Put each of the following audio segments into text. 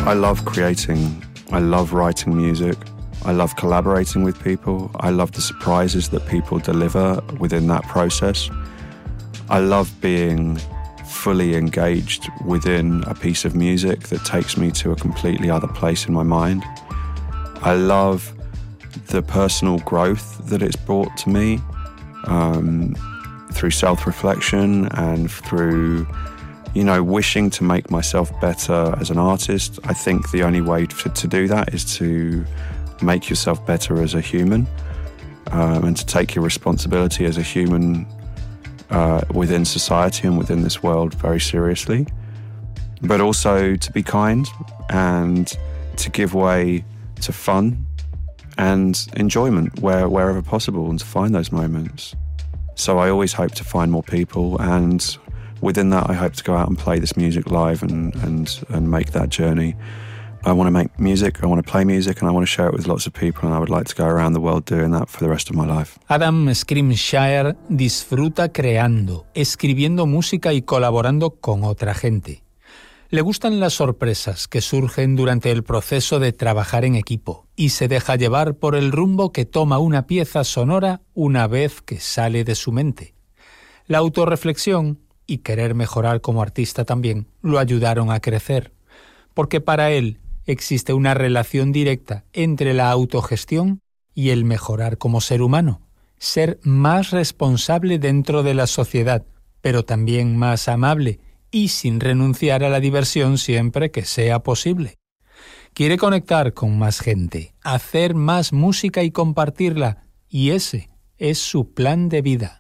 I love creating. I love writing music. I love collaborating with people. I love the surprises that people deliver within that process. I love being fully engaged within a piece of music that takes me to a completely other place in my mind. I love the personal growth that it's brought to me through self-reflection and through, wishing to make myself better as an artist. I think the only way to do that is to make yourself better as a human and to take your responsibility as a human within society and within this world very seriously. But also to be kind and to give way to fun and enjoyment wherever possible, and to find those moments. So I always hope to find more people, and within that I hope to go out and play this music live and make that journey. I want to make music, I want to play music, and I want to share it with lots of people, and I would like to go around the world doing that for the rest of my life. Adam Scrimshire disfruta creando, escribiendo música y colaborando con otra gente. Le gustan las sorpresas que surgen durante el proceso de trabajar en equipo y se deja llevar por el rumbo que toma una pieza sonora una vez que sale de su mente. La autorreflexión y querer mejorar como artista también lo ayudaron a crecer, porque para él existe una relación directa entre la autogestión y el mejorar como ser humano, ser más responsable dentro de la sociedad, pero también más amable y sin renunciar a la diversión siempre que sea posible. Quiere conectar con más gente, hacer más música y compartirla, y ese es su plan de vida.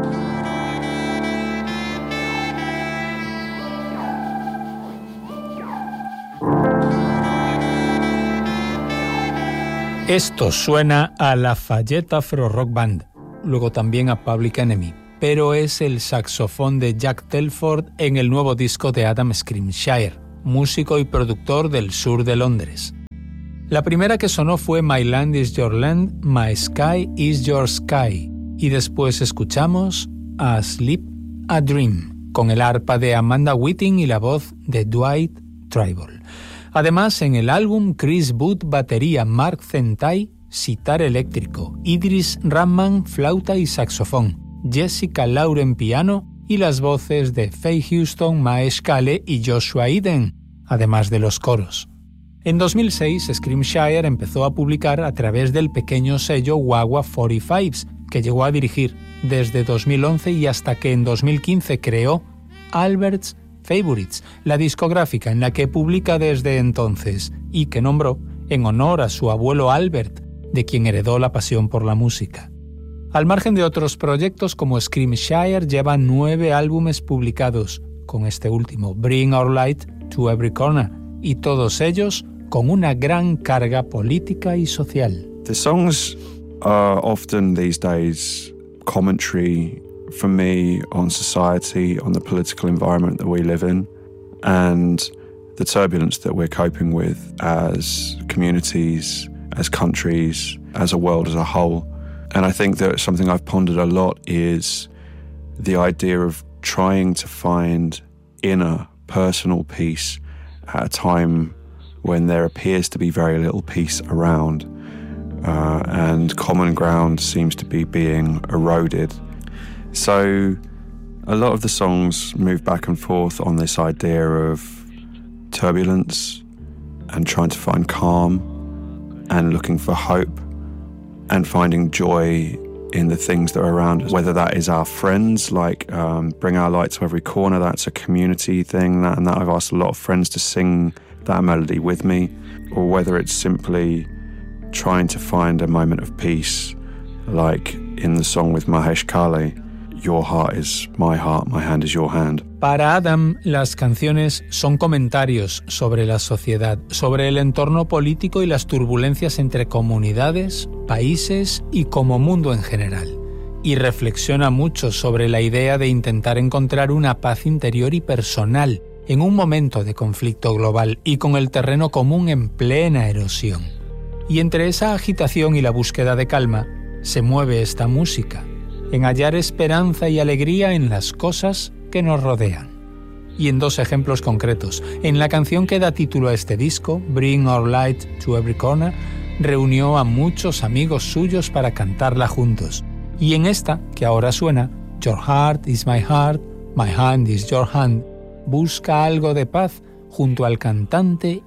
Esto suena a Lafayette Afro Rock Band, luego también a Public Enemy, pero es el saxofón de Jack Telford en el nuevo disco de Adam Scrimshire, músico y productor del sur de Londres. La primera que sonó fue My Land is Your Land, My Sky is Your Sky, y después escuchamos A Sleep, A Dream, con el arpa de Amanda Whiting y la voz de Dwight Tribal. Además, en el álbum, Chris Booth, batería, Mark Zentai, sitar eléctrico, Idris Rahman, flauta y saxofón, Jessica Lauren, piano, y las voces de Faye Houston, Maesh Kale y Joshua Eden, además de los coros. En 2006, Scrimshire empezó a publicar a través del pequeño sello Wagwa 45s, que llegó a dirigir desde 2011 y hasta que en 2015 creó Albert's Favorites, la discográfica en la que publica desde entonces y que nombró en honor a su abuelo Albert, de quien heredó la pasión por la música. Al margen de otros proyectos como Scrimshire, lleva 9 álbumes publicados, con este último, Bring Our Light to Every Corner, y todos ellos con una gran carga política y social. The songs are often these days commentary for me on society, on the political environment that we live in, and the turbulence that we're coping with as communities, as countries, as a world as a whole. And I think that something I've pondered a lot is the idea of trying to find inner personal peace at a time when there appears to be very little peace around, and common ground seems to be being eroded. So a lot of the songs move back and forth on this idea of turbulence and trying to find calm and looking for hope and finding joy in the things that are around us, whether that is our friends, like Bring Our Light to Every Corner, that's a community thing, and that I've asked a lot of friends to sing that melody with me, or whether it's simply trying to find a moment of peace, like in the song with Mahesh Kale, Your heart is my heart, my hand is your hand. Para Adam, las canciones son comentarios sobre la sociedad, sobre el entorno político y las turbulencias entre comunidades, países y como mundo en general. Y reflexiona mucho sobre la idea de intentar encontrar una paz interior y personal en un momento de conflicto global y con el terreno común en plena erosión. Y entre esa agitación y la búsqueda de calma, se mueve esta música, en hallar esperanza y alegría en las cosas que nos rodean. y en 2 ejemplos concretos. En la canción que da título a este disco, Bring Our Light to Every Corner, reunió a muchos amigos suyos para cantarla juntos. Y en esta, que ahora suena, Your Heart is My Heart, My Hand is Your Hand, busca algo de paz junto al cantante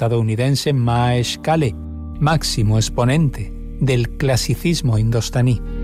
indio-estadounidense Mahesh Kale, máximo exponente del clasicismo indostaní.